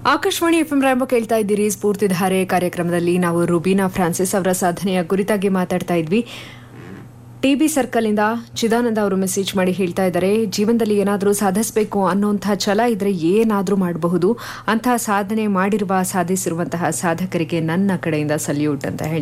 Akashvani FM Rambo ಕೇಳ್ತಾ ಇದ್ದೀರಿ. ಸ್ಫೂರ್ತಿಧಾರೆ ಕಾರ್ಯಕ್ರಮದಲ್ಲಿ ನಾವು ರುಬೀನಾ ಫ್ರಾನ್ಸಿಸ್ ಅವರ ಸಾಧನೆಯ ಕುರಿತಾಗಿ ಮಾತಾಡ್ತಾ ಇದ್ವಿ. ಟಿಬಿ ಸರ್ಕಲ್ ಇಂದ ಚಿದಾನಂದ ಅವರು ಮೆಸೇಜ್ ಮಾಡಿ ಹೇಳ್ತಾ ಇದ್ದಾರೆ, ಜೀವನದಲ್ಲಿ ಏನಾದರೂ ಸಾಧಿಸಬೇಕು ಅನ್ನೋಂಥ ಛಲ ಇದ್ರೆ ಏನಾದರೂ ಮಾಡಬಹುದು. ಅಂತಹ ಸಾಧನೆ ಸಾಧಿಸಿರುವಂತಹ ಸಾಧಕರಿಗೆ ನನ್ನ ಕಡೆಯಿಂದ ಸಲ್ಯೂಟ್ ಅಂತ ಹೇಳಿ